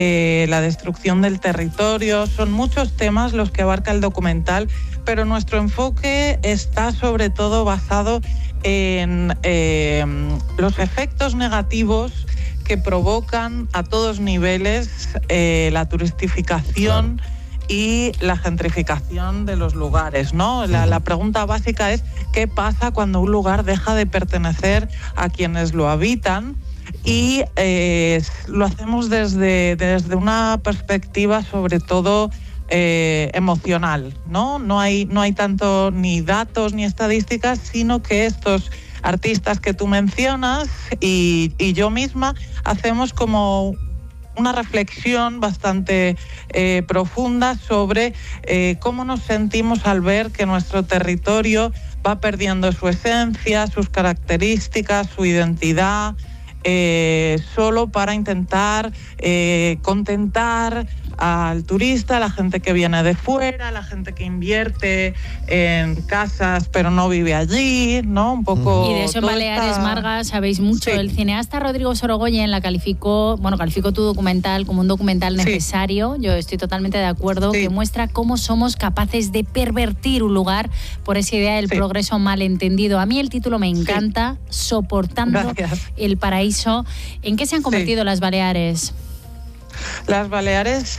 la destrucción del territorio. Son muchos temas los que abarca el documental, pero nuestro enfoque está sobre todo basado en los efectos negativos que provocan a todos niveles la turistificación, claro, y la gentrificación de los lugares, ¿no? La pregunta básica es ¿qué pasa cuando un lugar deja de pertenecer a quienes lo habitan? Y lo hacemos desde una perspectiva sobre todo emocional, ¿no? No hay tanto ni datos ni estadísticas, sino que estos artistas que tú mencionas y yo misma hacemos como una reflexión bastante profunda sobre cómo nos sentimos al ver que nuestro territorio va perdiendo su esencia, sus características, su identidad, solo para intentar contentar al turista, a la gente que viene de fuera, a la gente que invierte en casas pero no vive allí, ¿no? Un poco. Y de eso en Baleares, Marga, sabéis mucho. Sí. El cineasta Rodrigo Sorogoyen calificó tu documental como un documental necesario. Sí. Yo estoy totalmente de acuerdo, que muestra cómo somos capaces de pervertir un lugar por esa idea del progreso malentendido. A mí el título me encanta, Soportando el Paraíso. ¿En qué se han convertido las Baleares? Las Baleares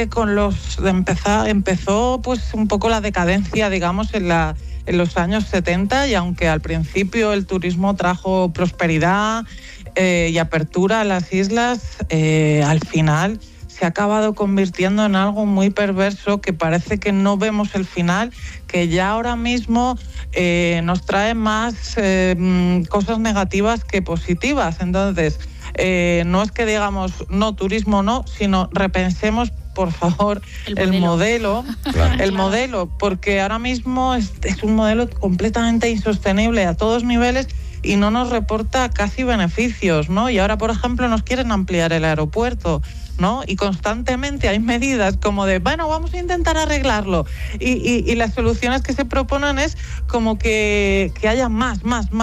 empezó pues un poco la decadencia, digamos, en los años 70, y aunque al principio el turismo trajo prosperidad y apertura a las islas, al final se ha acabado convirtiendo en algo muy perverso, que parece que no vemos el final, que ya ahora mismo nos trae más cosas negativas que positivas. Entonces, no es que digamos no, turismo no, sino repensemos por favor el modelo. Claro. El modelo, porque ahora mismo es un modelo completamente insostenible a todos niveles y no nos reporta casi beneficios, ¿no? Y ahora, por ejemplo, nos quieren ampliar el aeropuerto, ¿no? Y constantemente hay medidas como de, bueno, vamos a intentar arreglarlo. Y las soluciones que se proponen es como que haya más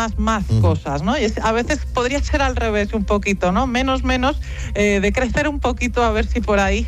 cosas, ¿no? Y a veces podría ser al revés un poquito, ¿no? Menos, de crecer un poquito, a ver si por ahí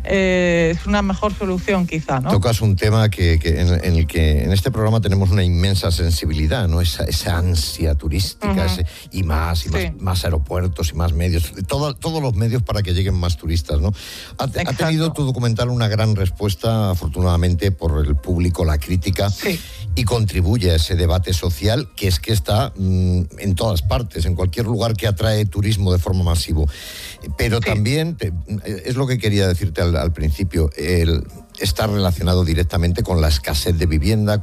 es una mejor solución quizá, ¿no? Tocas un tema en el que en este programa tenemos una inmensa sensibilidad, ¿no? Esa ansia turística, y más aeropuertos y más medios, todos los medios para que lleguen más turistas, ¿no? Ha tenido tu documental una gran respuesta, afortunadamente, por el público, la crítica, y contribuye a ese debate social que está en todas partes, en cualquier lugar que atrae turismo de forma masiva. Pero también, es lo que quería decirte al principio, está relacionado directamente con la escasez de vivienda,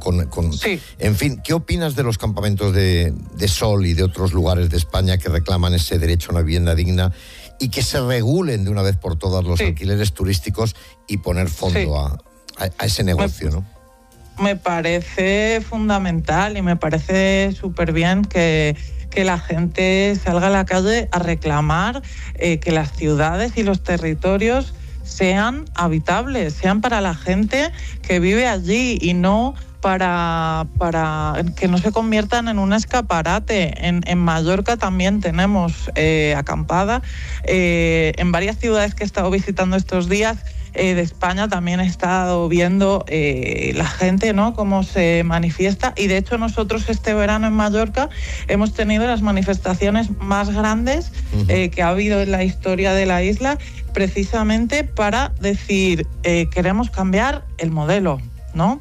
en fin, ¿qué opinas de los campamentos de sol y de otros lugares de España que reclaman ese derecho a una vivienda digna y que se regulen de una vez por todas los alquileres turísticos y poner fondo a ese negocio, ¿no? Me parece fundamental y me parece súper bien que la gente salga a la calle a reclamar que las ciudades y los territorios sean habitables, sean para la gente que vive allí y no para que no se conviertan en un escaparate. En Mallorca también tenemos acampada. En varias ciudades que he estado visitando estos días de España también he estado viendo la gente, ¿no?, cómo se manifiesta, y de hecho nosotros este verano en Mallorca hemos tenido las manifestaciones más grandes que ha habido en la historia de la isla, precisamente para decir queremos cambiar el modelo, ¿no?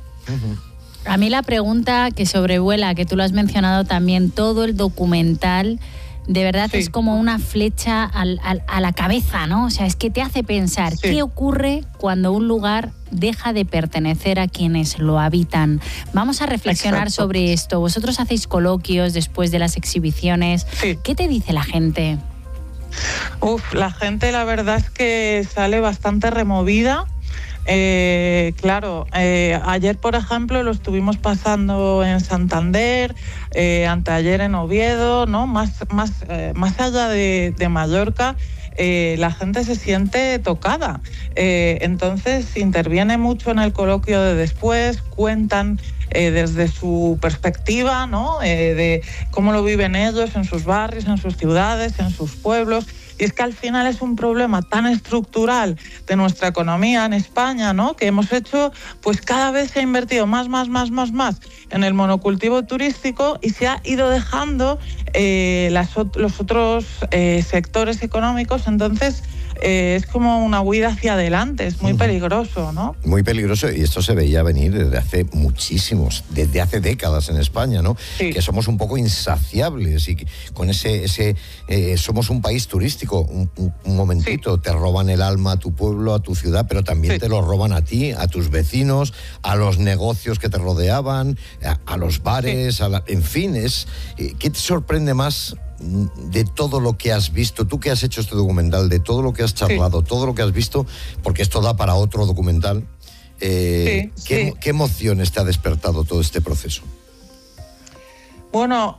A mí la pregunta que sobrevuela, que tú lo has mencionado también, todo el documental de verdad es como una flecha a la cabeza, ¿no? O sea, es que te hace pensar qué ocurre cuando un lugar deja de pertenecer a quienes lo habitan. Vamos a reflexionar sobre esto. Vosotros hacéis coloquios después de las exhibiciones. ¿Qué te dice la gente? La gente, la verdad es que sale bastante removida. Ayer, por ejemplo, lo estuvimos pasando en Santander, anteayer en Oviedo, ¿no? Más allá de Mallorca, la gente se siente tocada. Entonces interviene mucho en el coloquio de después, cuentan desde su perspectiva, ¿no? De cómo lo viven ellos en sus barrios, en sus ciudades, en sus pueblos. Y es que al final es un problema tan estructural de nuestra economía en España, ¿no? Que hemos hecho, pues cada vez se ha invertido más en el monocultivo turístico y se ha ido dejando los otros sectores económicos. Entonces es como una huida hacia adelante, es muy peligroso, ¿no? Muy peligroso, y esto se veía venir desde hace décadas en España, ¿no? Sí. Que somos un poco insaciables y con somos un país turístico. Un momentito, te roban el alma a tu pueblo, a tu ciudad, pero también te lo roban a ti, a tus vecinos, a los negocios que te rodeaban, a los bares, en fin, ¿qué te sorprende más de todo lo que has visto, tú que has hecho este documental, de todo lo que has charlado, todo lo que has visto, porque esto da para otro documental? ¿Qué emociones te ha despertado todo este proceso? Bueno,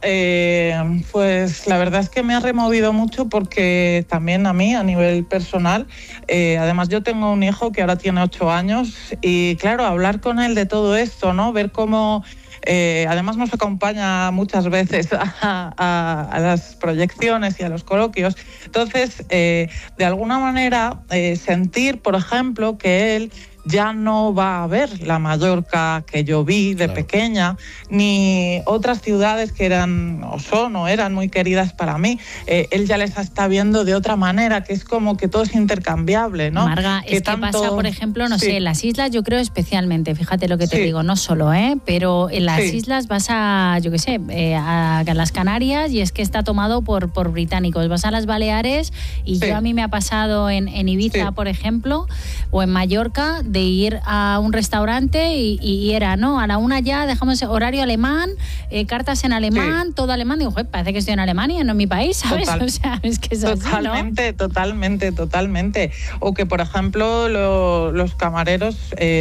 pues la verdad es que me ha removido mucho, porque también a mí, a nivel personal, además yo tengo un hijo que ahora tiene 8 años y claro, hablar con él de todo esto, ¿no? Ver cómo... además nos acompaña muchas veces a las proyecciones y a los coloquios. Entonces, de alguna manera, sentir, por ejemplo, que él ya no va a ver la Mallorca que yo vi de pequeña, ni otras ciudades que eran muy queridas para mí. Él ya les está viendo de otra manera, que es como que todo es intercambiable, ¿no? Marga, es que pasa, por ejemplo, no sé, en las islas yo creo especialmente, fíjate lo que te digo, no solo, pero en las islas vas a, yo qué sé, a las Canarias y es que está tomado por británicos. Vas a las Baleares y a mí me ha pasado en Ibiza, por ejemplo, o en Mallorca, de ir a un restaurante y era, ¿no? A la 1 ya dejamos horario alemán, cartas en alemán, todo alemán. Digo, parece que estoy en Alemania, no en mi país, ¿sabes? O sea, es que es totalmente, así, ¿no? Totalmente. O que, por ejemplo, los camareros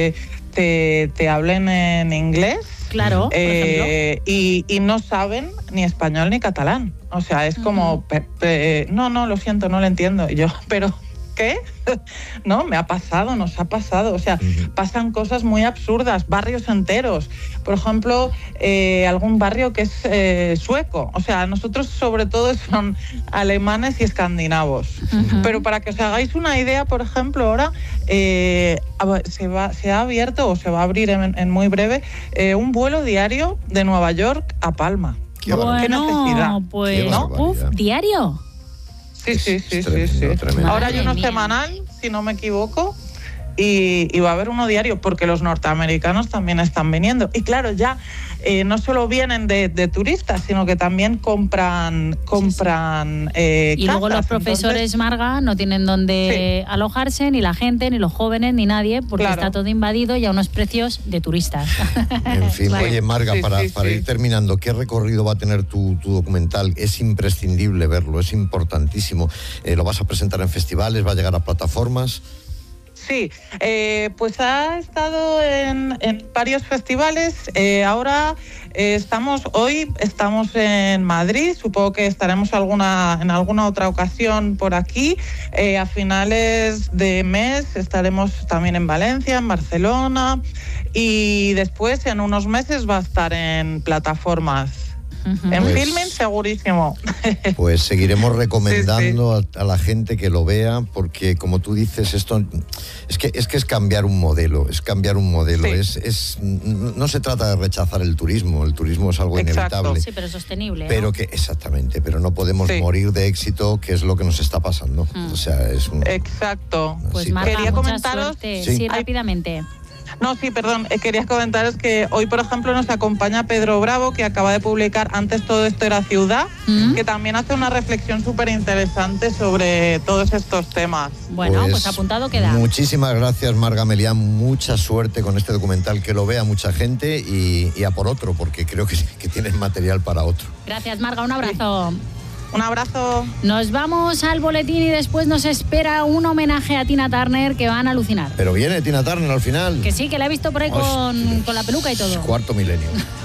te hablen en inglés. Claro, por ejemplo. Y no saben ni español ni catalán. O sea, es como, no, lo siento, no lo entiendo. Y yo, pero... ¿qué? No, nos ha pasado. O sea, pasan cosas muy absurdas, barrios enteros. Por ejemplo, algún barrio que es sueco. O sea, nosotros sobre todo son alemanes y escandinavos. Pero para que os hagáis una idea, por ejemplo, ahora se ha abierto o se va a abrir en muy breve un vuelo diario de Nueva York a Palma. ¿Qué necesidad? Pues, ¿diario? Sí. Tremendo. Ahora hay uno semanal, si no me equivoco, y va a haber uno diario, porque los norteamericanos también están viniendo. Y claro, ya no solo vienen de turistas, sino que también compran y luego los profesores, entonces, Marga, no tienen dónde alojarse, ni la gente, ni los jóvenes, ni nadie, porque está todo invadido y a unos precios de turistas. En fin, oye, Marga, para ir terminando, ¿qué recorrido va a tener tu documental? Es imprescindible verlo, es importantísimo. ¿Lo vas a presentar en festivales? ¿Va a llegar a plataformas? Sí, pues ha estado en varios festivales. Ahora hoy estamos en Madrid, supongo que estaremos en alguna otra ocasión por aquí. A finales de mes estaremos también en Valencia, en Barcelona, y después en unos meses va a estar en plataformas. En Filmin segurísimo. Pues seguiremos recomendando a la gente que lo vea, porque como tú dices, esto es que es cambiar un modelo, no se trata de rechazar el turismo es algo inevitable. Sí, pero sostenible. Pero exactamente, pero no podemos morir de éxito, que es lo que nos está pasando. O sea, es un... Exacto. Pues Marga, quería comentaros rápidamente. No, sí, perdón, quería comentaros que hoy, por ejemplo, nos acompaña Pedro Bravo, que acaba de publicar Antes todo esto era ciudad, que también hace una reflexión súper interesante sobre todos estos temas. Bueno, pues apuntado queda. Muchísimas gracias, Marga Melián, mucha suerte con este documental, que lo vea mucha gente y a por otro, porque creo que tienes material para otro. Gracias, Marga, un abrazo. Un abrazo. Nos vamos al boletín y después nos espera un homenaje a Tina Turner que van a alucinar. Pero viene Tina Turner al final. Que sí, que la he visto por ahí con la peluca y todo. Cuarto milenio.